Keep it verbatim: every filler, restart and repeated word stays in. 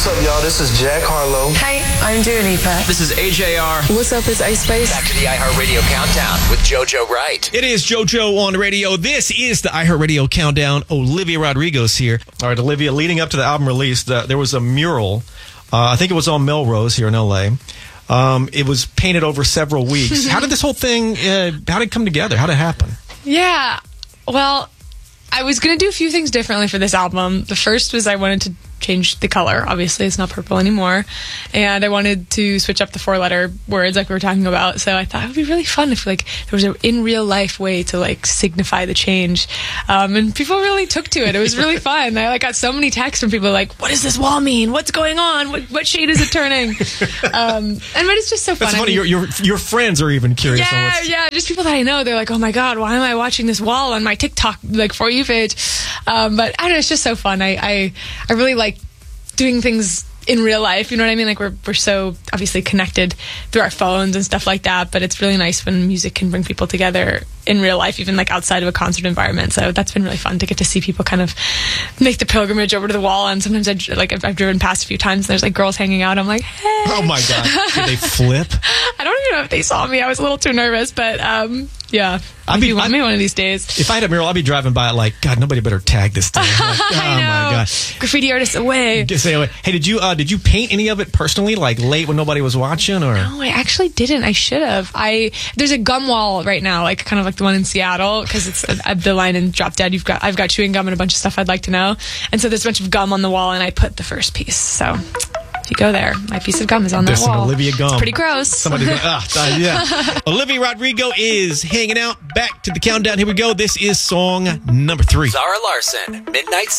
What's up, y'all? This is Jack Harlow. Hey, I'm Dua Lipa. This is A J R. What's up, it's Ice Spice. Back to the iHeartRadio Countdown with JoJo Wright. It is JoJo on the radio. This is the iHeartRadio Countdown. Olivia Rodrigo's here. All right, Olivia, leading up to the album release, the, there was a mural. Uh, I think it was on Melrose here in L A. Um, it was painted over several weeks. How did this whole thing, uh, how did it come together? How did it happen? Yeah, well, I was going to do a few things differently for this album. The first was I wanted to change the color. Obviously, it's not purple anymore. And I wanted to switch up the four-letter words like we were talking about. So I thought it would be really fun if like there was an in-real-life way to like signify the change. Um, and people really took to it. It was really fun. I like got so many texts from people like, what does this wall mean? What's going on? What, what shade is it turning? um, and but it's just so fun. That's funny. I mean, your, your, your friends are even curious. Yeah, on what's... yeah. Just people that I know. They're like, oh my God, why am I watching this wall on my TikTok like For You page? Um, but I don't know. It's just so fun. I, I, I really like doing things in real life, you know what I mean? Like we're we're so obviously connected through our phones and stuff like that, but it's really nice when music can bring people together in real life, even like outside of a concert environment. So that's been really fun to get to see people kind of make the pilgrimage over to the wall. And sometimes I like I've, I've driven past a few times and there's like girls hanging out. I'm like, hey. Oh my God. Did they flip? I don't even know if they saw me. I was a little too nervous, but um, yeah. I'd be, you want I'd, me one of these days. If I had a mural, I'd be driving by it like, God, nobody better tag this thing. Like, oh I know. my God. Graffiti artists away. Just say away. Hey, did you uh, did you paint any of it personally, like late when nobody was watching, or? No, I actually didn't. I should have. I there's a gum wall right now, like kind of like the one in Seattle, because it's uh, the line in Drop Dead. You've got I've got chewing gum and a bunch of stuff I'd like to know, and so there's a bunch of gum on the wall, and I put the first piece. So if you go there, my piece of gum is on There's that wall. Some Olivia gum. It's pretty gross. Somebody's like, ah, uh, yeah. Olivia Rodrigo is hanging out. Back to the countdown. Here we go. This is song number three. Zara Larson, Midnight